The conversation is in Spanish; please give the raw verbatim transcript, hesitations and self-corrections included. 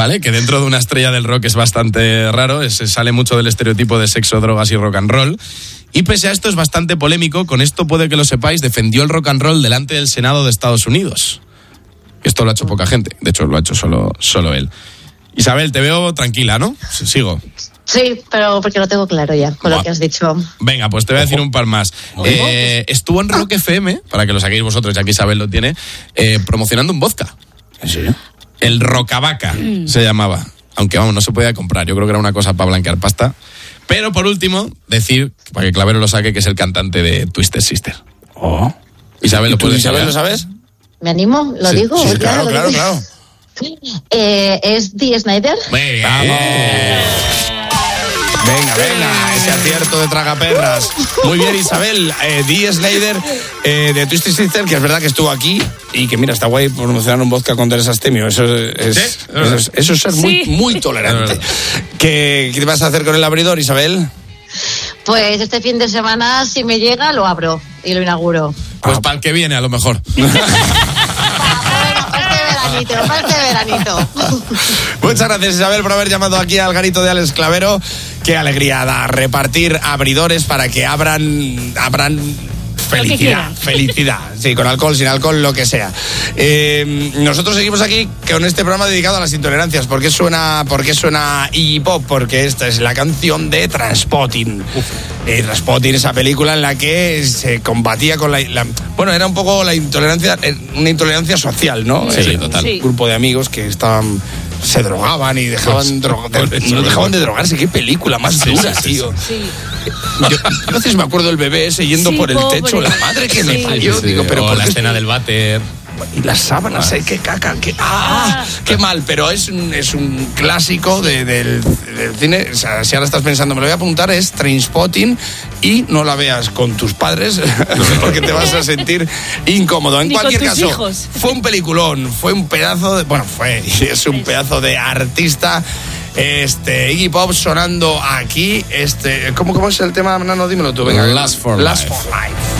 ¿vale? Que dentro de una estrella del rock es bastante raro, es, sale mucho del estereotipo de sexo, drogas y rock and roll. Y pese a esto es bastante polémico, con esto puede que lo sepáis, defendió el rock and roll delante del Senado de Estados Unidos. Esto lo ha hecho poca gente, de hecho lo ha hecho solo, solo él. Isabel, te veo tranquila, ¿no? Sigo. Sí, pero porque lo tengo claro ya, con Buah. lo que has dicho. Venga, pues te voy a decir un par más. Eh, estuvo en Rock F M, para que lo saquéis vosotros, ya que Isabel lo tiene, eh, promocionando un vodka. ¿En serio? El Rocavaca mm. se llamaba. Aunque, vamos, no se podía comprar. Yo creo que era una cosa para blanquear pasta. Pero, por último, decir, para que Clavero lo saque, que es el cantante de Twisted Sister. Oh. Isabel, ¿lo puedes Isabel, ¿lo sabes? ¿Me animo? ¿Lo sí, digo? Sí, claro, ¿lo claro, digo? claro. Eh, ¿Es Dee Snider? Muy bien. ¡Vamos! Venga, venga, ese acierto de tragaperras. Muy bien, Isabel. Eh, Dee Snider eh, de Twisted Sister, que es verdad que estuvo aquí y que, mira, está guay promocionar un vodka con Teresa Astemio. Eso es, ¿Sí? eso es, eso es ser muy, sí. muy tolerante. ¿Qué, ¿Qué te vas a hacer con el abridor, Isabel? Pues este fin de semana, si me llega, lo abro y lo inauguro. Pues ah. para el que viene, a lo mejor. Para este veranito. Muchas gracias, Isabel, por haber llamado aquí al garito de Alex Clavero. Qué alegría da repartir abridores para que abran, abran felicidad, felicidad. Sí, con alcohol, sin alcohol, lo que sea. Eh, nosotros seguimos aquí con este programa dedicado a las intolerancias. ¿Por qué suena, por qué suena Iggy Pop? Porque esta es la canción de Trainspotting. Eh, Trainspotting, esa película en la que se combatía con la, la... Bueno, era un poco la intolerancia, una intolerancia social, ¿no? Sí, el, total. Un grupo de amigos que estaban... se drogaban y dejaban pues, dro- de, no dejaban de drogarse. Qué película más sí, dura, sí, tío. Sí. Yo a veces me acuerdo del bebé ese yendo sí, por el pobre. techo, la madre que sí. me parió. Sí, sí, digo, pero o la qué? escena del váter. Y las sábanas, ah. ¿eh? Qué caca, qué, ah, qué mal, pero es un, es un clásico de, del, del cine. O sea, si ahora estás pensando, me lo voy a apuntar, es Trainspotting, y no la veas con tus padres porque te vas a sentir incómodo. En Ni cualquier con tus caso, hijos. Fue un peliculón, fue un pedazo de, bueno, fue, es un pedazo de artista. Este, Iggy Pop sonando aquí. Este, ¿cómo, cómo es el tema, Nano? Dímelo tú, venga. Last for Last Life. for Life.